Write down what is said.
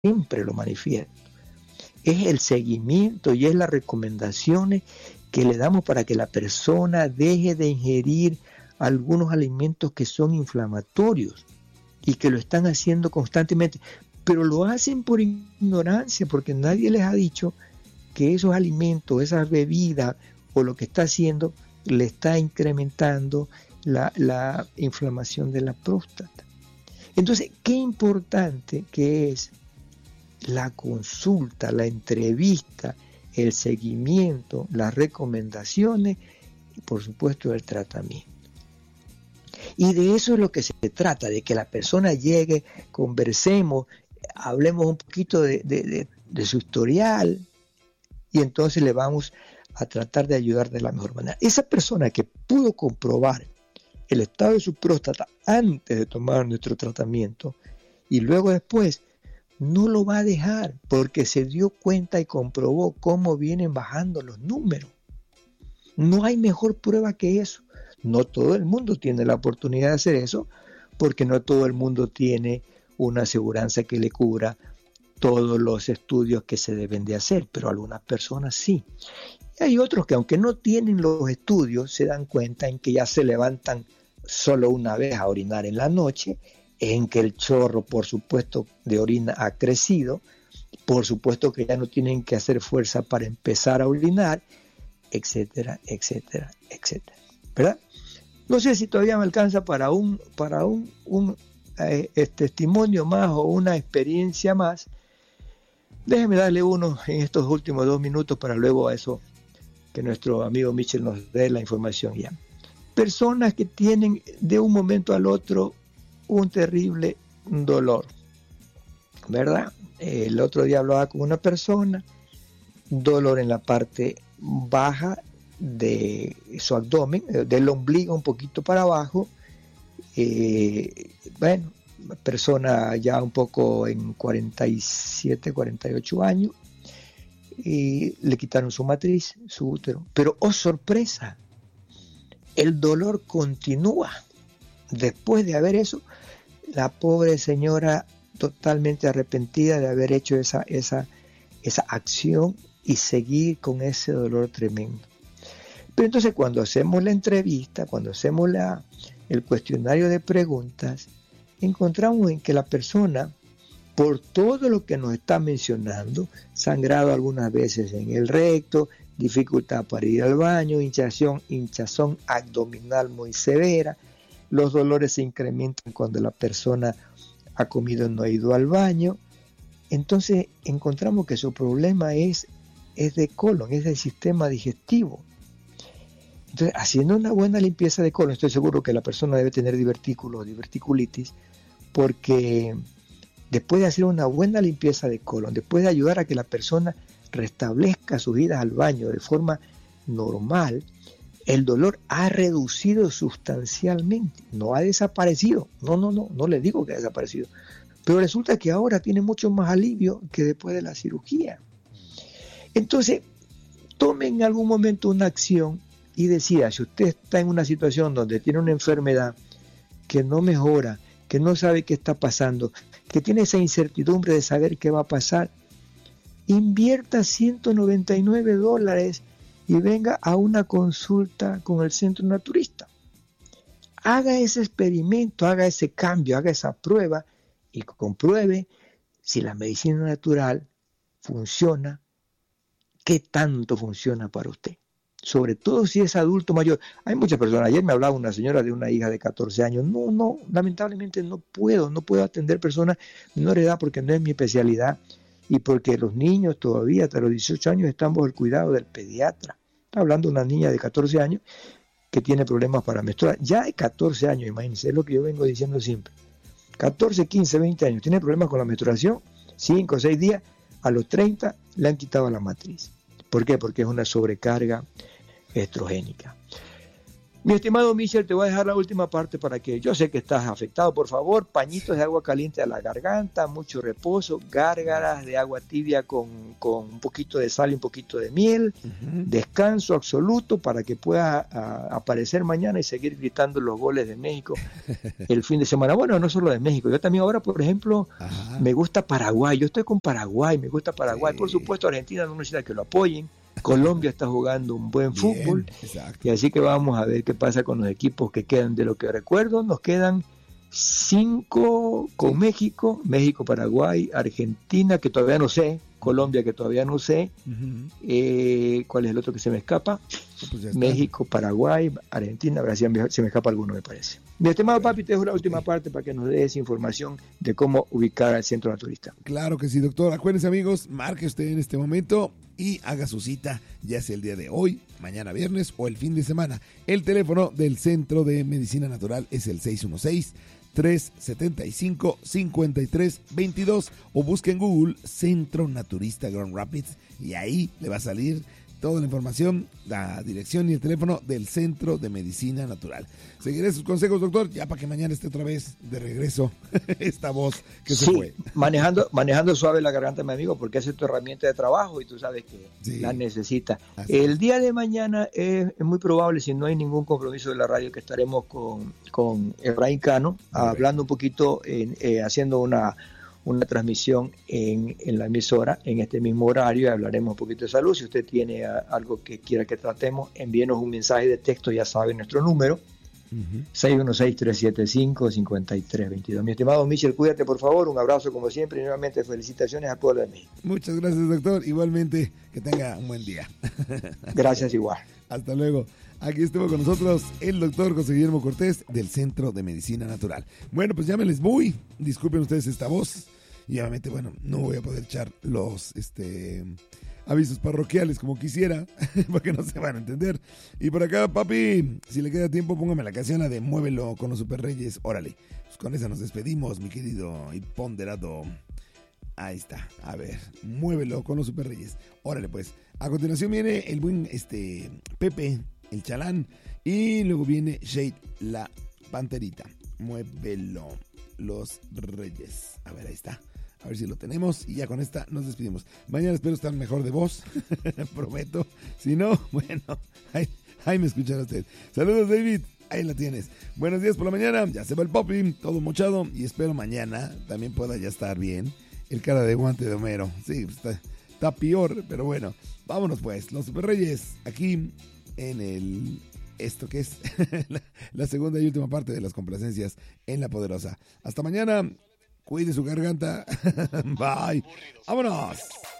siempre lo manifiesto. Es el seguimiento y es las recomendaciones que le damos para que la persona deje de ingerir algunos alimentos que son inflamatorios y que lo están haciendo constantemente, pero lo hacen por ignorancia, porque nadie les ha dicho que esos alimentos, esas bebidas o lo que está haciendo le está incrementando la inflamación de la próstata. Entonces, qué importante que es la consulta, la entrevista, el seguimiento, las recomendaciones y por supuesto el tratamiento. Y de eso es lo que se trata, de que la persona llegue, conversemos, hablemos un poquito de su historial y entonces le vamos a tratar de ayudar de la mejor manera. Esa persona que pudo comprobar el estado de su próstata antes de tomar nuestro tratamiento y luego después, no lo va a dejar porque se dio cuenta y comprobó cómo vienen bajando los números. No hay mejor prueba que eso. No todo el mundo tiene la oportunidad de hacer eso porque no todo el mundo tiene una aseguranza que le cubra todos los estudios que se deben de hacer, pero algunas personas sí. Y hay otros que aunque no tienen los estudios se dan cuenta en que ya se levantan solo una vez a orinar en la noche, en que el chorro, por supuesto, de orina ha crecido, por supuesto que ya no tienen que hacer fuerza para empezar a orinar, etcétera, etcétera, etcétera, ¿verdad? No sé si todavía me alcanza para un testimonio más o una experiencia más. Déjeme darle uno en estos últimos 2 minutos para luego a eso que nuestro amigo Michel nos dé la información ya. Personas que tienen de un momento al otro un terrible dolor, ¿verdad? El otro día hablaba con una persona, dolor en la parte baja de su abdomen, del ombligo un poquito para abajo, persona ya un poco en 47, 48 años, y le quitaron su matriz, su útero, pero oh sorpresa, el dolor continúa. Después de haber eso, la pobre señora totalmente arrepentida de haber hecho esa acción y seguir con ese dolor tremendo. Pero entonces cuando hacemos la entrevista, cuando hacemos el cuestionario de preguntas, encontramos en que la persona, por todo lo que nos está mencionando, sangrado algunas veces en el recto, dificultad para ir al baño, hinchazón abdominal muy severa, los dolores se incrementan cuando la persona ha comido y no ha ido al baño. Entonces encontramos que su problema es de colon, es del sistema digestivo. Entonces, haciendo una buena limpieza de colon, estoy seguro que la persona debe tener diverticulitis, porque después de hacer una buena limpieza de colon, después de ayudar a que la persona restablezca sus idas al baño de forma normal, el dolor ha reducido sustancialmente, no ha desaparecido, no le digo que ha desaparecido, pero resulta que ahora tiene mucho más alivio que después de la cirugía. Entonces, tome en algún momento una acción y decida, si usted está en una situación donde tiene una enfermedad que no mejora, que no sabe qué está pasando, que tiene esa incertidumbre de saber qué va a pasar, invierta $199 y venga a una consulta con el centro naturista. Haga ese experimento, haga ese cambio, haga esa prueba y compruebe si la medicina natural funciona, qué tanto funciona para usted. Sobre todo si es adulto mayor. Hay muchas personas, ayer me hablaba una señora de una hija de 14 años, lamentablemente no puedo atender personas de menor edad porque no es mi especialidad y porque los niños todavía hasta los 18 años están bajo el cuidado del pediatra. Está hablando de una niña de 14 años que tiene problemas para menstruar. Ya de 14 años, imagínense, es lo que yo vengo diciendo siempre. 14, 15, 20 años, tiene problemas con la menstruación, 5 o 6 días, a los 30 le han quitado la matriz. ¿Por qué? Porque es una sobrecarga estrogénica. Mi estimado Michel, te voy a dejar la última parte para que yo sé que estás afectado. Por favor, pañitos de agua caliente a la garganta, mucho reposo, gárgaras de agua tibia con un poquito de sal y un poquito de miel, descanso absoluto para que puedas aparecer mañana y seguir gritando los goles de México el fin de semana. Bueno, no solo de México, yo también ahora, por ejemplo, me gusta Paraguay. Yo estoy con Paraguay, me gusta Paraguay. Por supuesto, Argentina no necesita que lo apoyen. Colombia está jugando un buen fútbol, y así que vamos a ver qué pasa con los equipos que quedan. De lo que recuerdo, nos quedan 5 con México, Paraguay, Argentina, que todavía no sé, Colombia, que todavía no sé, ¿cuál es el otro que se me escapa? Pues México, Paraguay, Argentina, Brasil, se me escapa alguno, me parece. Mi estimado papi, te dejo la última parte para que nos des información de cómo ubicar al centro naturista. Claro que sí, doctor. Acuérdense, amigos, marque usted en este momento y haga su cita, ya sea el día de hoy, mañana viernes o el fin de semana. El teléfono del Centro de Medicina Natural es el 616-375-5322 o busque en Google Centro Naturista Grand Rapids y ahí le va a salir toda la información, la dirección y el teléfono del Centro de Medicina Natural. Seguiré sus consejos, doctor, ya para que mañana esté otra vez de regreso esta voz que se fue. manejando suave la garganta, mi amigo, porque esa es tu herramienta de trabajo y tú sabes que la necesitas. El día de mañana es muy probable, si no hay ningún compromiso de la radio, que estaremos con Efraín Cano, hablando un poquito, haciendo una transmisión en la emisora en este mismo horario, y hablaremos un poquito de salud. Si usted tiene algo que quiera que tratemos, envíenos un mensaje de texto, ya sabe nuestro número, 616-375-5322. Mi estimado Michel, cuídate por favor, un abrazo como siempre y nuevamente felicitaciones al pueblo de México. Muchas gracias, doctor, igualmente que tenga un buen día. Gracias igual. Hasta luego. Aquí estuvo con nosotros el doctor José Guillermo Cortés del Centro de Medicina Natural. Bueno, pues llámenles muy. Disculpen ustedes esta voz. Y obviamente, bueno, no voy a poder echar los avisos parroquiales como quisiera, porque no se van a entender. Y por acá, papi, si le queda tiempo, póngame la canción, la de Muévelo con los Super Reyes. Órale. Pues con esa nos despedimos, mi querido y ponderado. Ahí está. A ver, Muévelo con los Super Reyes. Órale, pues. A continuación viene el buen Pepe, el Chalán, y luego viene Shade, la Panterita. Muévelo, los Reyes. A ver, ahí está. A ver si lo tenemos y ya con esta nos despedimos. Mañana espero estar mejor de voz, prometo. Si no, bueno, ahí me escuchará usted. Saludos, David. Ahí la tienes. Buenos días por la mañana. Ya se va el popi, todo mochado. Y espero mañana también pueda ya estar bien. El cara de guante de Homero. Sí, está peor, pero bueno. Vámonos pues, los Super Reyes, aquí en esto que es la segunda y última parte de las complacencias en La Poderosa. Hasta mañana, cuide su garganta. Bye. Vámonos.